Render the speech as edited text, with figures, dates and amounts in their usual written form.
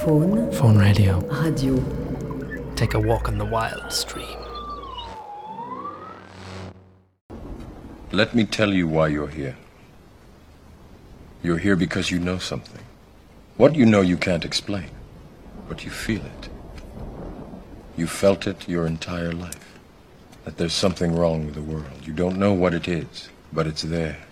Phone radio. Radio. Take a walk on the wild stream. Let me tell you why you're here. You're here because you know something. What you know you can't explain, but you feel it. You felt it your entire life. That there's something wrong with the world. You don't know what it is, but it's there.